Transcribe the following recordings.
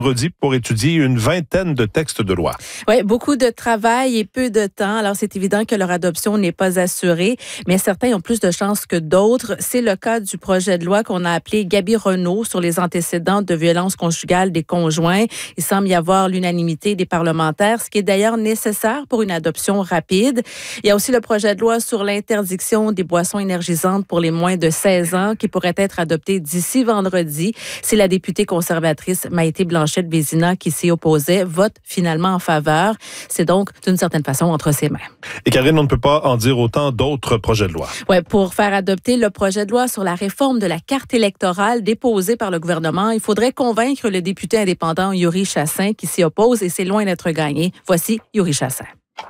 vendredi pour étudier une vingtaine de textes de loi. Oui, beaucoup de travail et peu de temps. Alors, c'est évident que leur adoption n'est pas assurée, mais certains ont plus de chances que d'autres. C'est le cas du projet de loi qu'on a appelé Gaby Renault sur les antécédents de violences conjugales des conjoints. Il semble y avoir l'unanimité des parlementaires, ce qui est d'ailleurs nécessaire pour une adoption rapide. Il y a aussi le projet de loi sur l'interdiction des boissons énergisantes pour les moins de 16 ans qui pourrait être adopté d'ici vendredi. C'est la députée conservatrice Maïté Blanchette-Vézina qui s'y opposait, vote finalement en faveur. C'est donc, d'une certaine façon, entre ses mains. Et Karine, on ne peut pas en dire autant d'autres projets de loi. Oui, pour faire adopter le projet de loi sur la réforme de la carte électorale déposé par le gouvernement, il faudrait convaincre le député indépendant Yuri Chassin qui s'y oppose et c'est loin d'être gagné. Voici Yuri Chassin.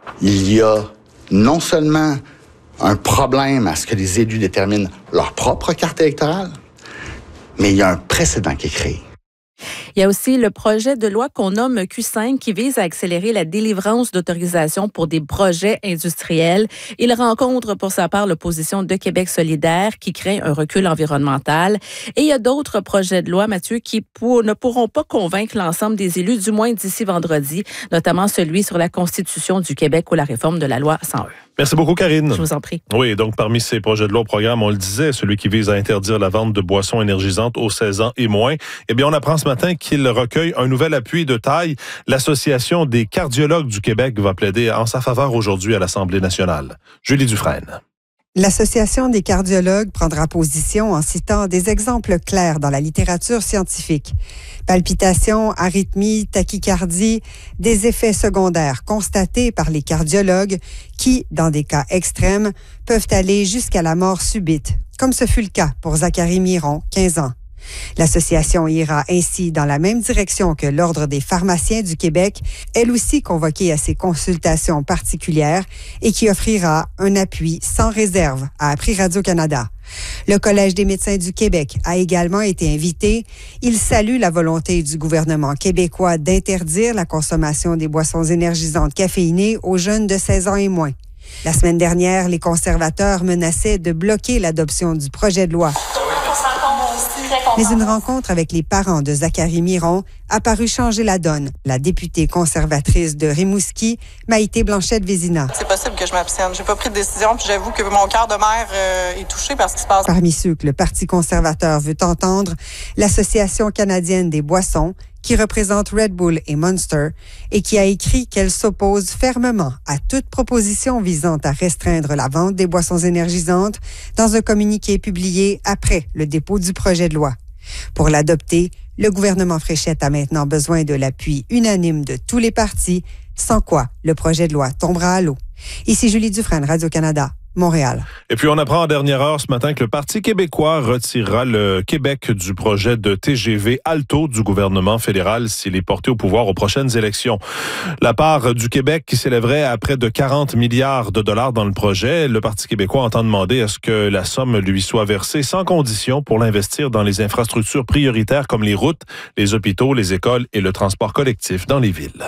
Il y a non seulement un problème à ce que les élus déterminent leur propre carte électorale, mais il y a un précédent qui est créé. Il y a aussi le projet de loi qu'on nomme Q5 qui vise à accélérer la délivrance d'autorisation pour des projets industriels. Il rencontre pour sa part l'opposition de Québec solidaire qui craint un recul environnemental. Et il y a d'autres projets de loi, Mathieu, qui ne pourront pas convaincre l'ensemble des élus, du moins d'ici vendredi, notamment celui sur la Constitution du Québec ou la réforme de la loi 101. Merci beaucoup, Karine. Je vous en prie. Oui, donc parmi ces projets de loi au programme, on le disait, celui qui vise à interdire la vente de boissons énergisantes aux 16 ans et moins. Eh bien, on apprend ce matin qu'il recueille un nouvel appui de taille. L'Association des cardiologues du Québec va plaider en sa faveur aujourd'hui à l'Assemblée nationale. Julie Dufresne. L'Association des cardiologues prendra position en citant des exemples clairs dans la littérature scientifique. Palpitations, arythmies, tachycardie, des effets secondaires constatés par les cardiologues qui, dans des cas extrêmes, peuvent aller jusqu'à la mort subite, comme ce fut le cas pour Zachary Miron, 15 ans. L'association ira ainsi dans la même direction que l'Ordre des pharmaciens du Québec, elle aussi convoquée à ces consultations particulières et qui offrira un appui sans réserve, a appris Radio-Canada. Le Collège des médecins du Québec a également été invité. Il salue la volonté du gouvernement québécois d'interdire la consommation des boissons énergisantes caféinées aux jeunes de 16 ans et moins. La semaine dernière, les conservateurs menaçaient de bloquer l'adoption du projet de loi. Mais une rencontre avec les parents de Zachary Miron a paru changer la donne. La députée conservatrice de Rimouski, Maïté Blanchette-Vézina. C'est possible que je m'abstienne. J'ai pas pris de décision, puis j'avoue que mon cœur de mère est touché par ce qui se passe. Parmi ceux que le Parti conservateur veut entendre, l'Association canadienne des boissons, qui représente Red Bull et Monster, et qui a écrit qu'elle s'oppose fermement à toute proposition visant à restreindre la vente des boissons énergisantes dans un communiqué publié après le dépôt du projet de loi. Pour l'adopter, le gouvernement Fréchette a maintenant besoin de l'appui unanime de tous les partis, sans quoi le projet de loi tombera à l'eau. Ici Julie Dufresne, Radio-Canada. Montréal. Et puis, on apprend en dernière heure ce matin que le Parti québécois retirera le Québec du projet de TGV Alto du gouvernement fédéral s'il est porté au pouvoir aux prochaines élections. La part du Québec qui s'élèverait à près de 40 milliards de dollars dans le projet, le Parti québécois entend demander à ce que la somme lui soit versée sans condition pour l'investir dans les infrastructures prioritaires comme les routes, les hôpitaux, les écoles et le transport collectif dans les villes.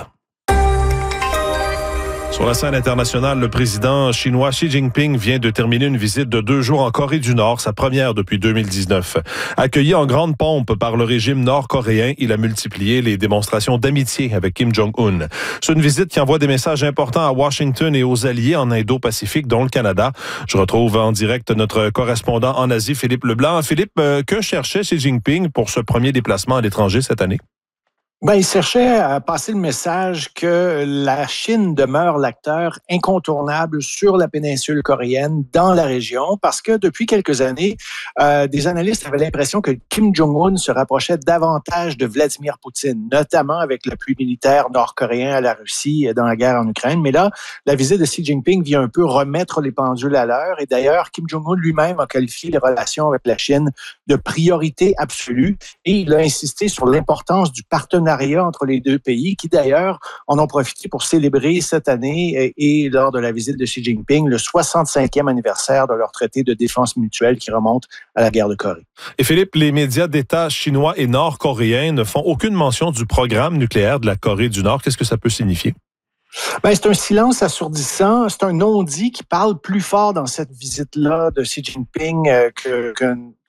Sur la scène internationale, le président chinois Xi Jinping vient de terminer une visite de 2 jours en Corée du Nord, sa première depuis 2019. Accueilli en grande pompe par le régime nord-coréen, il a multiplié les démonstrations d'amitié avec Kim Jong-un. C'est une visite qui envoie des messages importants à Washington et aux alliés en Indo-Pacifique, dont le Canada. Je retrouve en direct notre correspondant en Asie, Philippe Leblanc. Philippe, que cherchait Xi Jinping pour ce premier déplacement à l'étranger cette année? Il cherchait à passer le message que la Chine demeure l'acteur incontournable sur la péninsule coréenne, dans la région, parce que depuis quelques années, des analystes avaient l'impression que Kim Jong-un se rapprochait davantage de Vladimir Poutine, notamment avec l'appui militaire nord-coréen à la Russie dans la guerre en Ukraine. Mais là, la visite de Xi Jinping vient un peu remettre les pendules à l'heure. Et d'ailleurs, Kim Jong-un lui-même a qualifié les relations avec la Chine de priorité absolue et il a insisté sur l'importance du partenariat entre les deux pays qui, d'ailleurs, en ont profité pour célébrer cette année et lors de la visite de Xi Jinping, le 65e anniversaire de leur traité de défense mutuelle qui remonte à la guerre de Corée. Et Philippe, les médias d'État chinois et nord-coréens ne font aucune mention du programme nucléaire de la Corée du Nord. Qu'est-ce que ça peut signifier? C'est un silence assourdissant. C'est un non-dit qui parle plus fort dans cette visite-là de Xi Jinping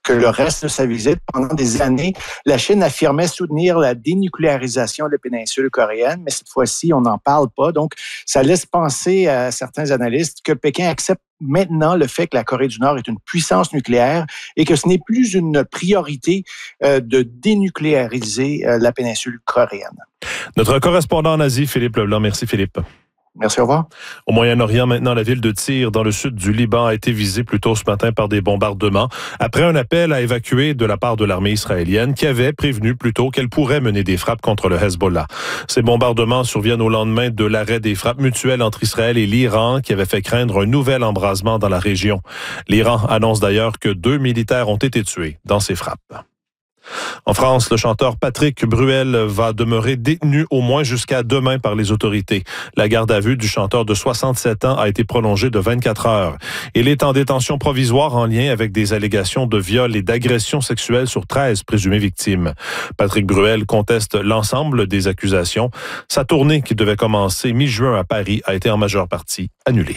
que le reste de sa visite. Pendant des années, la Chine affirmait soutenir la dénucléarisation de la péninsule coréenne, mais cette fois-ci, on n'en parle pas. Donc, ça laisse penser à certains analystes que Pékin accepte maintenant le fait que la Corée du Nord est une puissance nucléaire et que ce n'est plus une priorité de dénucléariser la péninsule coréenne. Notre correspondant en Asie, Philippe Leblanc. Merci, Philippe. Merci, au revoir. Au Moyen-Orient, maintenant, la ville de Tyr, dans le sud du Liban, a été visée plus tôt ce matin par des bombardements, après un appel à évacuer de la part de l'armée israélienne qui avait prévenu plus tôt qu'elle pourrait mener des frappes contre le Hezbollah. Ces bombardements surviennent au lendemain de l'arrêt des frappes mutuelles entre Israël et l'Iran, qui avait fait craindre un nouvel embrasement dans la région. L'Iran annonce d'ailleurs que 2 militaires ont été tués dans ces frappes. En France, le chanteur Patrick Bruel va demeurer détenu au moins jusqu'à demain par les autorités. La garde à vue du chanteur de 67 ans a été prolongée de 24 heures. Il est en détention provisoire en lien avec des allégations de viol et d'agression sexuelle sur 13 présumées victimes. Patrick Bruel conteste l'ensemble des accusations. Sa tournée, qui devait commencer mi-juin à Paris, a été en majeure partie annulée.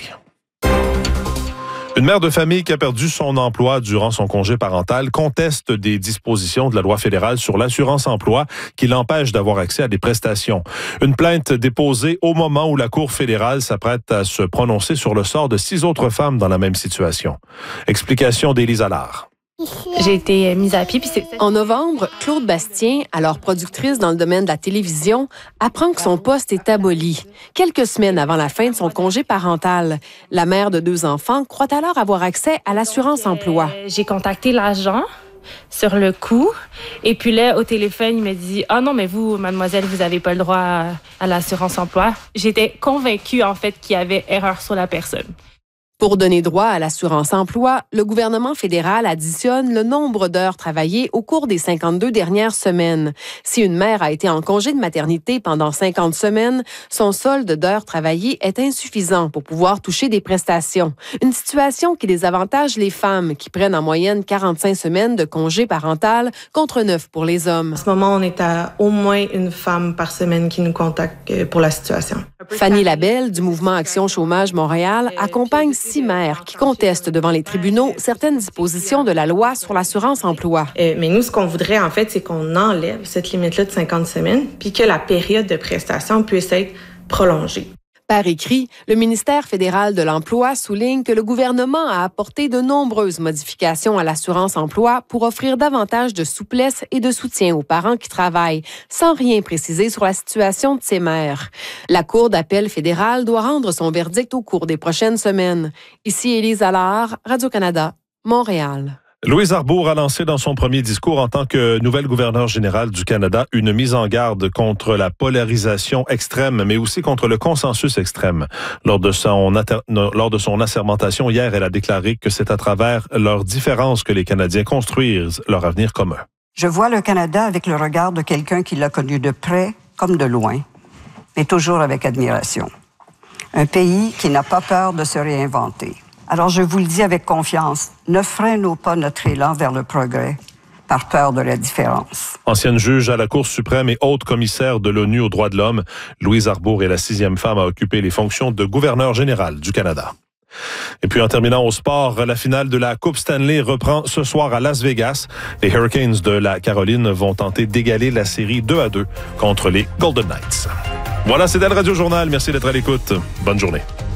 Une mère de famille qui a perdu son emploi durant son congé parental conteste des dispositions de la loi fédérale sur l'assurance-emploi qui l'empêche d'avoir accès à des prestations. Une plainte déposée au moment où la Cour fédérale s'apprête à se prononcer sur le sort de 6 autres femmes dans la même situation. Explication d'Élise Allard. J'ai été mise à pied. En novembre, Claude Bastien, alors productrice dans le domaine de la télévision, apprend que son poste est aboli. Quelques semaines avant la fin de son congé parental, la mère de 2 enfants croit alors avoir accès à l'assurance-emploi. J'ai contacté l'agent sur le coup. Et puis là, au téléphone, il me dit « Ah non, mais vous, mademoiselle, vous n'avez pas le droit à l'assurance-emploi. » J'étais convaincue, en fait, qu'il y avait erreur sur la personne. Pour donner droit à l'assurance-emploi, le gouvernement fédéral additionne le nombre d'heures travaillées au cours des 52 dernières semaines. Si une mère a été en congé de maternité pendant 50 semaines, son solde d'heures travaillées est insuffisant pour pouvoir toucher des prestations. Une situation qui désavantage les femmes qui prennent en moyenne 45 semaines de congé parental contre 9 pour les hommes. En ce moment, on est à au moins une femme par semaine qui nous contacte pour la situation. Fanny Labelle, du mouvement Action Chômage Montréal, accompagne 6 mères qui contestent devant les tribunaux certaines dispositions de la loi sur l'assurance-emploi. Mais nous, ce qu'on voudrait, en fait, c'est qu'on enlève cette limite-là de 50 semaines puis que la période de prestation puisse être prolongée. Par écrit, le ministère fédéral de l'Emploi souligne que le gouvernement a apporté de nombreuses modifications à l'assurance-emploi pour offrir davantage de souplesse et de soutien aux parents qui travaillent, sans rien préciser sur la situation de ces mères. La Cour d'appel fédérale doit rendre son verdict au cours des prochaines semaines. Ici Élise Allard, Radio-Canada, Montréal. Louise Arbour a lancé dans son premier discours en tant que nouvelle gouverneure générale du Canada une mise en garde contre la polarisation extrême, mais aussi contre le consensus extrême. Lors de son assermentation hier, elle a déclaré que c'est à travers leurs différences que les Canadiens construisent leur avenir commun. Je vois le Canada avec le regard de quelqu'un qui l'a connu de près comme de loin, mais toujours avec admiration. Un pays qui n'a pas peur de se réinventer. Alors, je vous le dis avec confiance, ne freinons pas notre élan vers le progrès par peur de la différence. Ancienne juge à la Cour suprême et haute commissaire de l'ONU aux droits de l'homme, Louise Arbour est la 6e femme à occuper les fonctions de gouverneure générale du Canada. Et puis en terminant au sport, la finale de la Coupe Stanley reprend ce soir à Las Vegas. Les Hurricanes de la Caroline vont tenter d'égaler la série 2-2 contre les Golden Knights. Voilà, c'était le Radio Journal. Merci d'être à l'écoute. Bonne journée.